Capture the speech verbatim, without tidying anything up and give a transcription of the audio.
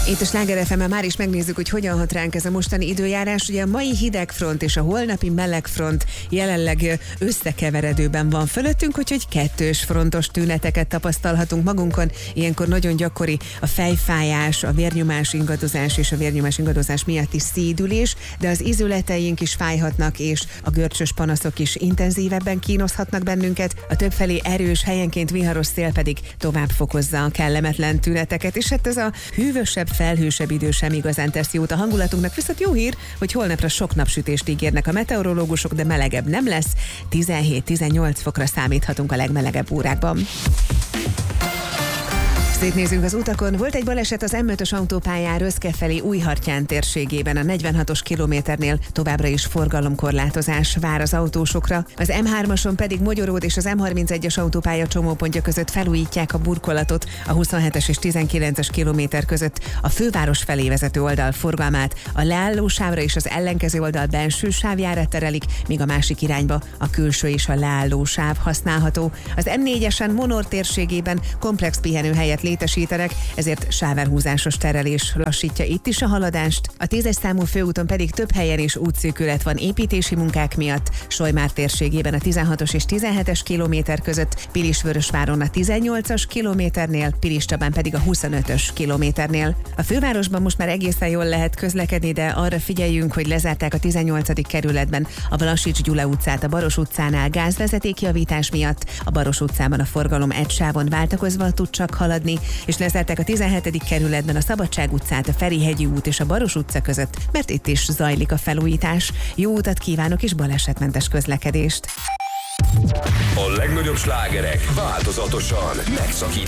Itt a Sláger ef emen már is megnézzük, hogy hogyan hat ránk ez a mostani időjárás. Ugye a mai hidegfront és a holnapi melegfront jelenleg összekeveredőben van fölöttünk, úgyhogy kettős frontos tüneteket tapasztalhatunk magunkon. Ilyenkor nagyon gyakori a fejfájás, a vérnyomás ingadozás és a vérnyomás ingadozás miatti szédülés, de az izületeink is fájhatnak, és a görcsös panaszok is intenzívebben kínozhatnak bennünket. A többfelé erős, helyenként viharos szél pedig tovább fokozza a kellemetlen tüneteket, és hát ez a hűvösebb, felhősebb idő sem igazán tesz jót a hangulatunknak, viszont jó hír, hogy holnapra sok napsütést ígérnek a meteorológusok, de melegebb nem lesz, tizenhét-tizennyolc fokra számíthatunk a legmelegebb órákban. Szétnézünk az utakon. Volt egy baleset az em ötös autópályán Röszke felé Újhartyán térségében, a negyvenhatos kilométernél továbbra is forgalomkorlátozás vár az autósokra. Az em hármason pedig Mogyoród és az em harmincegyes autópálya csomópontja között felújítják a burkolatot, a huszonhetes és tizenkilences kilométer között a főváros felé vezető oldal forgalmát, a leálló sávra és az ellenkező oldal belső sávjára terelik, míg a másik irányba a külső és a leálló sáv használható. Az em négyesen Monor térségében komplex pihenőhelyet létesítenek, ezért sávelhúzásos terelés lassítja itt is a haladást. A tízes számú főúton pedig több helyen is útszűkület van építési munkák miatt. Solymár térségében a tizenhatos és tizenhetes kilométer között, Pilisvörösváron a tizennyolcas kilométernél, Piliscsabán pedig a huszonötös kilométernél. A fővárosban most már egészen jól lehet közlekedni, de arra figyeljünk, hogy lezárták a tizennyolcadik kerületben a Vlasics Gyula utcát a Baros utcánál gázvezetékjavítás miatt. A Baros utcában a forgalom egy sávon váltakozva tud csak haladni, és lezárták a tizenhetedik kerületben a Szabadság utcát, a Ferihegyi út és a Baros utca között, mert itt is zajlik a felújítás. Jó utat kívánok és balesetmentes közlekedést! A legnagyobb slágerek változatosan megszakítottak.